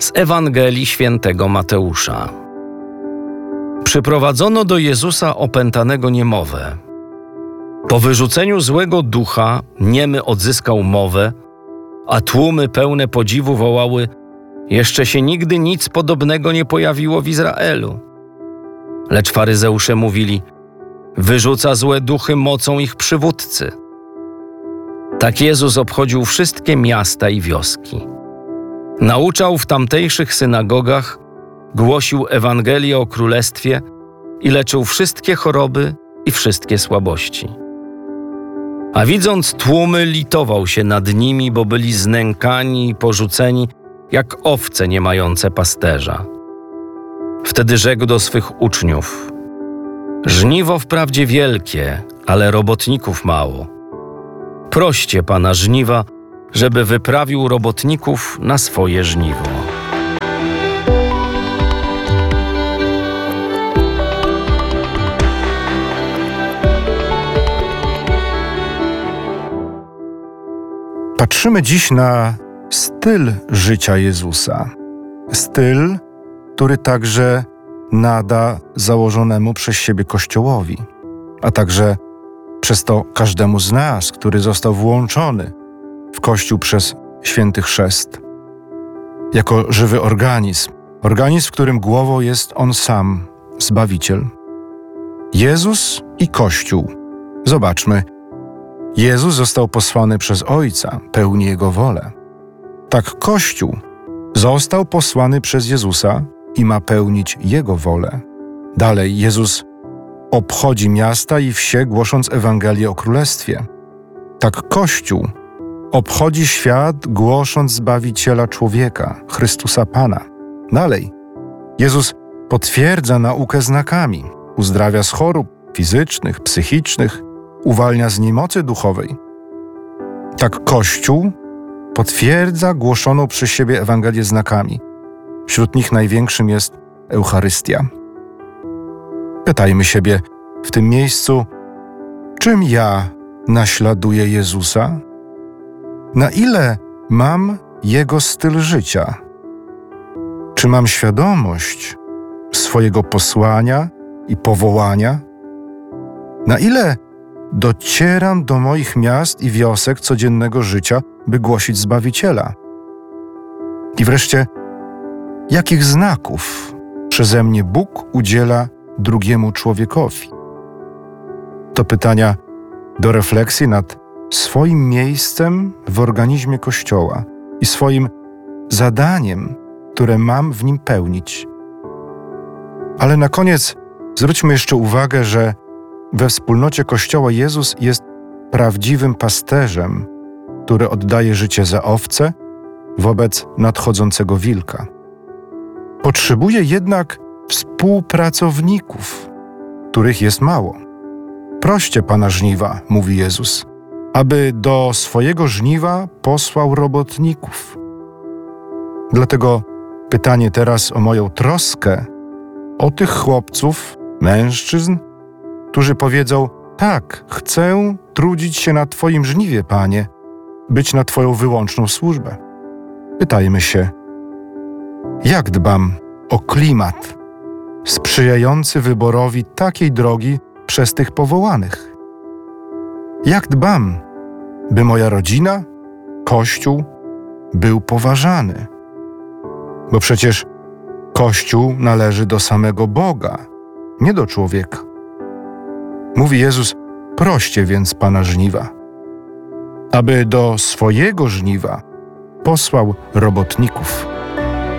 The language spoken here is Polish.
Z Ewangelii Świętego Mateusza. Przyprowadzono do Jezusa opętanego niemowę. Po wyrzuceniu złego ducha niemy odzyskał mowę, a tłumy pełne podziwu wołały: jeszcze się nigdy nic podobnego nie pojawiło w Izraelu. Lecz faryzeusze mówili: wyrzuca złe duchy mocą ich przywódcy. Tak Jezus obchodził wszystkie miasta i wioski. Nauczał w tamtejszych synagogach, głosił Ewangelię o Królestwie i leczył wszystkie choroby i wszystkie słabości. A widząc tłumy, litował się nad nimi, bo byli znękani i porzuceni, jak owce nie mające pasterza. Wtedy rzekł do swych uczniów: żniwo wprawdzie wielkie, ale robotników mało. Proście Pana żniwa, żeby wyprawił robotników na swoje żniwo. Patrzymy dziś na styl życia Jezusa. Styl, który także nada założonemu przez siebie Kościołowi, a także przez to każdemu z nas, który został włączony w Kościół przez Święty Chrzest. Jako żywy organizm, w którym głową jest On sam, Zbawiciel. Jezus i Kościół. Zobaczmy. Jezus został posłany przez Ojca, pełni Jego wolę. Tak Kościół został posłany przez Jezusa i ma pełnić Jego wolę. Dalej Jezus obchodzi miasta i wsie, głosząc Ewangelię o Królestwie. Tak Kościół obchodzi świat, głosząc Zbawiciela człowieka, Chrystusa Pana. Dalej Jezus potwierdza naukę znakami, uzdrawia z chorób fizycznych, psychicznych, uwalnia z niemocy duchowej. Tak Kościół potwierdza głoszoną przez siebie Ewangelię znakami. Wśród nich największym jest Eucharystia. Pytajmy siebie w tym miejscu, czym ja naśladuję Jezusa? Na ile mam Jego styl życia? Czy mam świadomość swojego posłania i powołania? Na ile docieram do moich miast i wiosek codziennego życia, by głosić Zbawiciela? I wreszcie, jakich znaków przeze mnie Bóg udziela drugiemu człowiekowi? To pytania do refleksji nad swoim miejscem w organizmie Kościoła i swoim zadaniem, które mam w nim pełnić. Ale na koniec zwróćmy jeszcze uwagę, że we wspólnocie Kościoła Jezus jest prawdziwym pasterzem, który oddaje życie za owce wobec nadchodzącego wilka. Potrzebuje jednak współpracowników, których jest mało. Proście Pana żniwa, mówi Jezus, aby do swojego żniwa posłał robotników. Dlatego pytanie teraz o moją troskę, o tych chłopców, mężczyzn, którzy powiedzą: tak, chcę trudzić się na Twoim żniwie, Panie, być na Twoją wyłączną służbę. Pytajmy się, jak dbam o klimat sprzyjający wyborowi takiej drogi przez tych powołanych? Jak dbam, by moja rodzina, Kościół był poważany? Bo przecież Kościół należy do samego Boga, nie do człowieka. Mówi Jezus: proście więc Pana żniwa, aby do swojego żniwa posłał robotników.